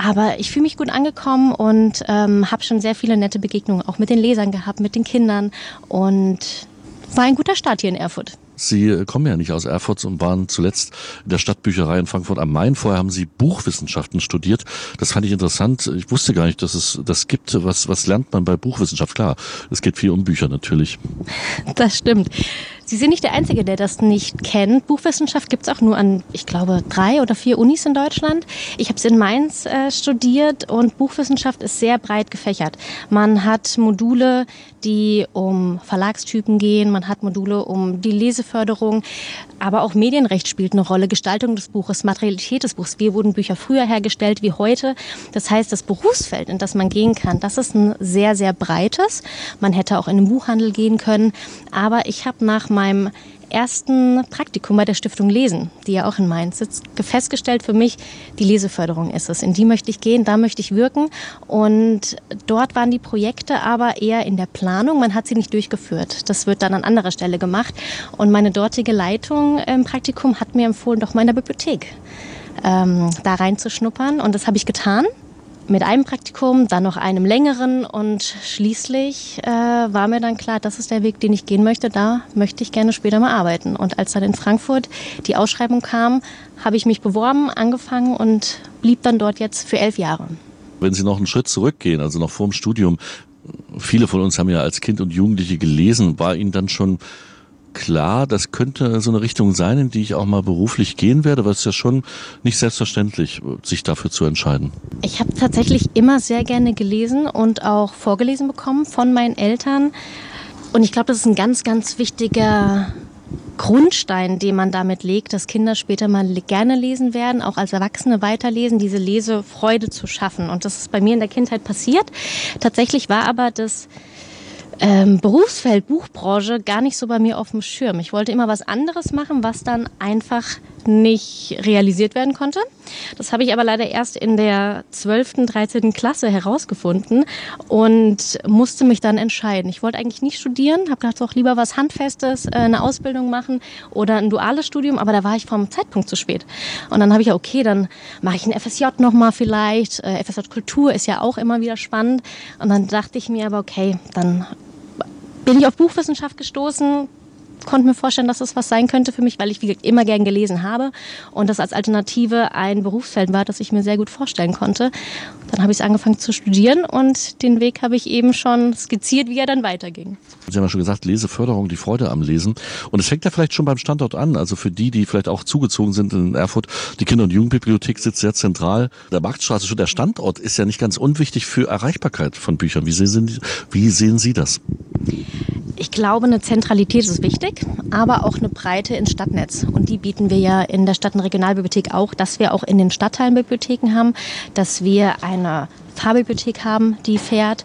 Aber ich fühle mich gut angekommen und habe schon sehr viele nette Begegnungen auch mit den Lesern gehabt, mit den Kindern und war ein guter Start hier in Erfurt. Sie kommen ja nicht aus Erfurt und waren zuletzt in der Stadtbücherei in Frankfurt am Main. Vorher haben Sie Buchwissenschaften studiert. Das fand ich interessant. Ich wusste gar nicht, dass es das gibt. Was lernt man bei Buchwissenschaft? Klar, es geht viel um Bücher natürlich. Das stimmt. Sie sind nicht der Einzige, der das nicht kennt. Buchwissenschaft gibt es auch nur an, ich glaube, 3 oder 4 Unis in Deutschland. Ich habe es in Mainz studiert und Buchwissenschaft ist sehr breit gefächert. Man hat Module, die um Verlagstypen gehen, man hat Module um die Leseförderung, aber auch Medienrecht spielt eine Rolle, Gestaltung des Buches, Materialität des Buches. Wie wurden Bücher früher hergestellt wie heute? Das heißt, das Berufsfeld, in das man gehen kann, das ist ein sehr, sehr breites. Man hätte auch in den Buchhandel gehen können, aber ich habe nach meinem ersten Praktikum bei der Stiftung Lesen, die ja auch in Mainz sitzt, festgestellt für mich, die Leseförderung ist es. In die möchte ich gehen, da möchte ich wirken. Und dort waren die Projekte aber eher in der Planung. Man hat sie nicht durchgeführt. Das wird dann an anderer Stelle gemacht. Und meine dortige Leitung im Praktikum hat mir empfohlen, doch mal in der Bibliothek da reinzuschnuppern. Und das habe ich getan. Mit einem Praktikum, dann noch einem längeren und schließlich war mir dann klar, das ist der Weg, den ich gehen möchte. Da möchte ich gerne später mal arbeiten. Und als dann in Frankfurt die Ausschreibung kam, habe ich mich beworben, angefangen und blieb dann dort jetzt für 11 Jahre. Wenn Sie noch einen Schritt zurückgehen, also noch vor dem Studium, viele von uns haben ja als Kind und Jugendliche gelesen, war Ihnen dann schon klar, das könnte so eine Richtung sein, in die ich auch mal beruflich gehen werde, weil es ist ja schon nicht selbstverständlich, sich dafür zu entscheiden. Ich habe tatsächlich immer sehr gerne gelesen und auch vorgelesen bekommen von meinen Eltern. Und ich glaube, das ist ein ganz, ganz wichtiger Grundstein, den man damit legt, dass Kinder später mal gerne lesen werden, auch als Erwachsene weiterlesen, diese Lesefreude zu schaffen. Und das ist bei mir in der Kindheit passiert. Tatsächlich war aber das Berufsfeld, Buchbranche gar nicht so bei mir auf dem Schirm. Ich wollte immer was anderes machen, was dann einfach nicht realisiert werden konnte. Das habe ich aber leider erst in der 12., 13. Klasse herausgefunden und musste mich dann entscheiden. Ich wollte eigentlich nicht studieren, habe gedacht, auch lieber was Handfestes, eine Ausbildung machen oder ein duales Studium, aber da war ich vom Zeitpunkt zu spät. Und dann habe ich ja, okay, dann mache ich ein FSJ nochmal vielleicht. FSJ Kultur ist ja auch immer wieder spannend. Und dann dachte ich mir aber, okay, dann bin ich auf Buchwissenschaft gestoßen, konnte mir vorstellen, dass das was sein könnte für mich, weil ich, wie gesagt, immer gern gelesen habe und das als Alternative ein Berufsfeld war, das ich mir sehr gut vorstellen konnte. Dann habe ich angefangen zu studieren und den Weg habe ich eben schon skizziert, wie er dann weiterging. Sie haben ja schon gesagt, Leseförderung, die Freude am Lesen. Und es fängt ja vielleicht schon beim Standort an. Also für die vielleicht auch zugezogen sind in Erfurt, die Kinder- und Jugendbibliothek sitzt sehr zentral. Der Marktstraße, schon der Standort ist ja nicht ganz unwichtig für Erreichbarkeit von Büchern. Wie sehen Sie das? Ich glaube, eine Zentralität ist wichtig, aber auch eine Breite ins Stadtnetz. Und die bieten wir ja in der Stadt- und Regionalbibliothek auch, dass wir auch in den Stadtteilen Bibliotheken haben, dass wir eine Fahrbibliothek haben, die fährt.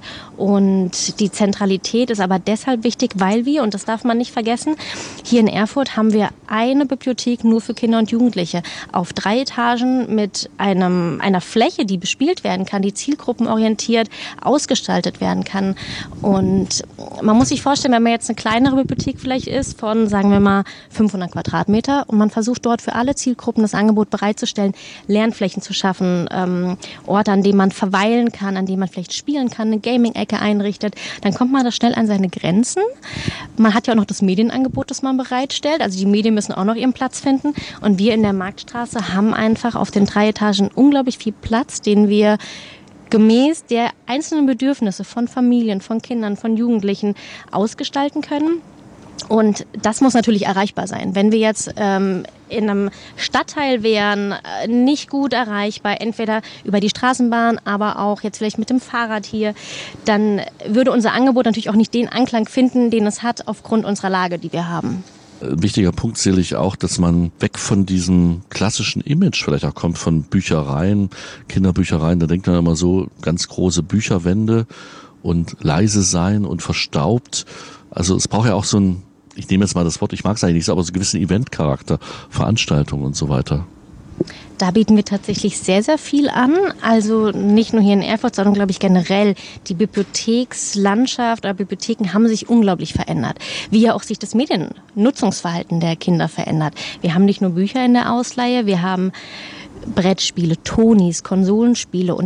Und die Zentralität ist aber deshalb wichtig, weil wir, und das darf man nicht vergessen, hier in Erfurt haben wir eine Bibliothek nur für Kinder und Jugendliche auf 3 Etagen mit einer Fläche, die bespielt werden kann, die zielgruppenorientiert ausgestaltet werden kann. Und man muss sich vorstellen, wenn man jetzt eine kleinere Bibliothek vielleicht ist von, sagen wir mal, 500 Quadratmeter und man versucht dort für alle Zielgruppen das Angebot bereitzustellen, Lernflächen zu schaffen, Orte, an denen man verweilen kann, an denen man vielleicht spielen kann, eine Gaming-Ecke einrichtet, dann kommt man da schnell an seine Grenzen. Man hat ja auch noch das Medienangebot, das man bereitstellt. Also die Medien müssen auch noch ihren Platz finden. Und wir in der Marktstraße haben einfach auf den 3 Etagen unglaublich viel Platz, den wir gemäß der einzelnen Bedürfnisse von Familien, von Kindern, von Jugendlichen ausgestalten können. Und das muss natürlich erreichbar sein. Wenn wir jetzt in einem Stadtteil wären, nicht gut erreichbar, entweder über die Straßenbahn, aber auch jetzt vielleicht mit dem Fahrrad hier, dann würde unser Angebot natürlich auch nicht den Anklang finden, den es hat aufgrund unserer Lage, die wir haben. Ein wichtiger Punkt sehe ich auch, dass man weg von diesem klassischen Image vielleicht auch kommt von Büchereien, Kinderbüchereien. Da denkt man immer so ganz große Bücherwände und leise sein und verstaubt. Also es braucht ja auch so ein, ich nehme jetzt mal das Wort, ich mag es eigentlich nicht so, aber so einen gewissen Eventcharakter, Veranstaltungen und so weiter. Da bieten wir tatsächlich sehr, sehr viel an. Also nicht nur hier in Erfurt, sondern glaube ich generell. Die Bibliothekslandschaft oder Bibliotheken haben sich unglaublich verändert. Wie ja auch sich das Mediennutzungsverhalten der Kinder verändert. Wir haben nicht nur Bücher in der Ausleihe, wir haben Brettspiele, Tonis, Konsolenspiele und